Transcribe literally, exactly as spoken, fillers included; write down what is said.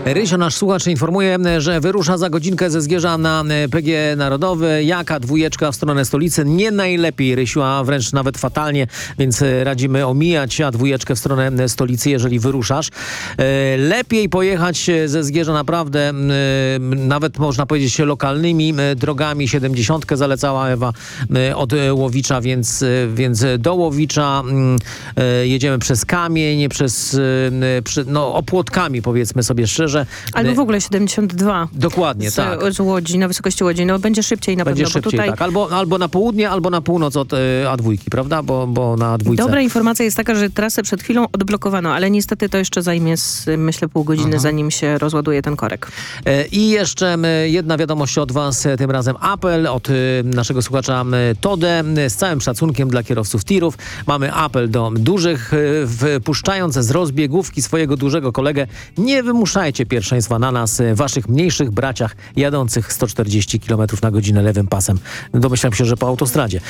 Rysio, nasz słuchacz, informuje, że wyrusza za godzinkę ze Zgierza na P G Narodowy. Jaka dwójeczka w stronę stolicy? Nie najlepiej, Rysiu, a wręcz nawet fatalnie, więc radzimy omijać a dwójeczkę w stronę stolicy, jeżeli wyruszasz. Lepiej pojechać ze Zgierza naprawdę, nawet można powiedzieć lokalnymi drogami. siedemdziesiątkę zalecała Ewa od Łowicza, więc, więc do Łowicza jedziemy przez Kamień, przez, no opłotkami, powiedzmy sobie szczerze. Albo w ogóle siedemdziesiąt dwa. Dokładnie, z, tak. Z Łodzi, na wysokości Łodzi. No będzie szybciej na będzie pewno. Szybciej, bo tutaj... tak. Albo, albo na południe, albo na północ od y, A dwa, prawda? Bo, bo na A dwa. Dobra informacja jest taka, że trasę przed chwilą odblokowano, ale niestety to jeszcze zajmie, z, myślę, pół godziny, Aha. zanim się rozładuje ten korek. Y, I jeszcze y, jedna wiadomość od was, y, tym razem apel od y, naszego słuchacza y, Tode. Y, z całym szacunkiem dla kierowców tirów mamy apel do dużych. Y, wpuszczając z rozbiegówki swojego dużego kolegę, nie wymuszajcie pierwszeństwa na nas, waszych mniejszych braciach jadących sto czterdzieści kilometrów na godzinę lewym pasem. Domyślam się, że po autostradzie.